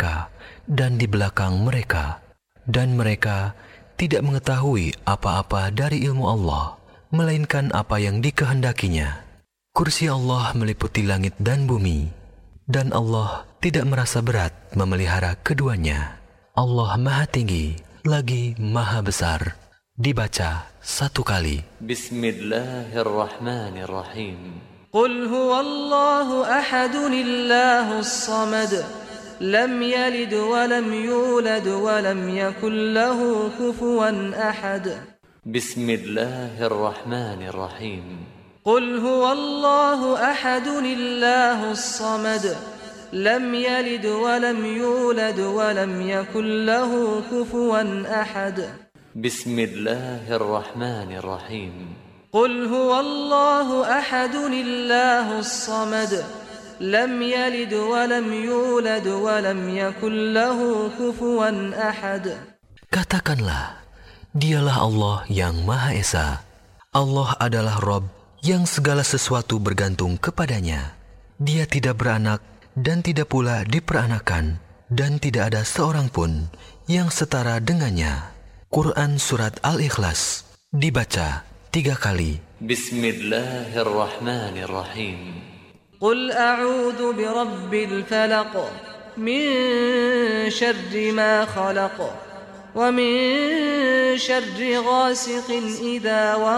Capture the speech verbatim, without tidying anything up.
mereka dan di belakang mereka. Dan mereka tidak mengetahui apa-apa dari ilmu Allah, melainkan apa yang dikehendakinya. Kursi Allah meliputi langit dan bumi, dan Allah tidak merasa berat memelihara keduanya. Allah Maha Tinggi, lagi Maha Besar. Dibaca satu kali. Bismillahirrahmanirrahim. Qul huwallahu ahadun illahus samad. لم يلد ولم يولد ولم يكن له كفوا أحد. بسم الله الرحمن الرحيم. قل هو الله أحد الله الصمد. لم يلد ولم يولد ولم يكن له كفوا أحد. بسم الله الرحمن الرحيم. قل هو الله أحد الله الصمد. لم يلد ولم يولد ولم يكن له كفوا أحد. Katakanlah, dialah Allah yang Maha Esa. Allah adalah Rabb yang segala sesuatu bergantung kepadanya. Dia tidak beranak dan tidak pula diperanakan, dan tidak ada seorang pun yang setara dengannya. Quran Surat Al-Ikhlas. Dibaca tiga kali. Bismillahirrahmanirrahim. قل أعوذ برب الفلق من شر ما خلق ومن شر غاسق إذا وقب